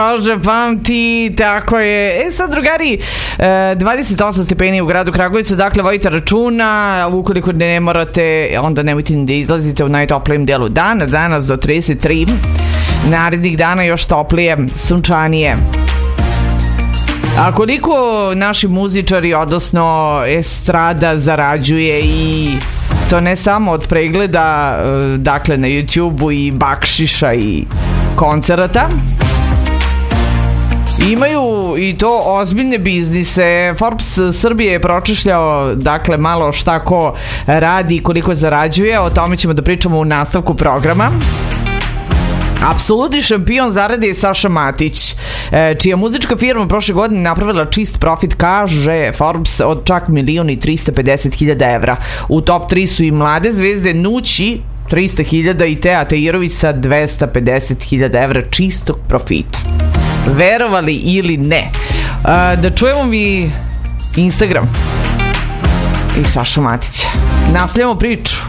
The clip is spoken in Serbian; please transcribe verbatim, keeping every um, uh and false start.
Može, pamti, tako je. E sad, drugari, dvadeset osam stepeni u gradu Kragujevcu, dakle vodite računa, ukoliko ne morate, onda nemojte ni da izlazite u najtoplijem delu dana, danas do trideset tri, narednih dana još toplije, sunčanije. A koliko naši muzičari, odnosno estrada, zarađuje, i to ne samo od pregleda, dakle na YouTube-u i bakšiša i koncerata, imaju i to ozbiljne biznise. Forbes Srbije je pročešljao, dakle, malo šta ko radi i koliko zarađuje. O tome ćemo da pričamo u nastavku programa. Apsolutni šampion zarade je Saša Matić, čija muzička firma prošle godine napravila čist profit, kaže Forbes, od čak milion i trista pedeset hiljada evra. U top tri su i mlade zvezde Nući trista hiljada i Teja Tahirović sa dvesta pedeset hiljada evra čistog profita. Verovali ili ne? Da čujemo vi Instagram i Saša Matića. Nastavljamo priču.